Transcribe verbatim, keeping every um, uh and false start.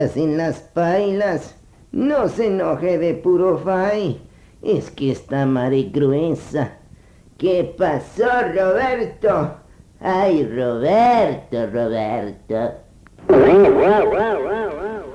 Sin las pailas, no se enoje de puro fay, es que esta mare gruesa. ¿Qué pasó, Roberto? Ay, Roberto, Roberto.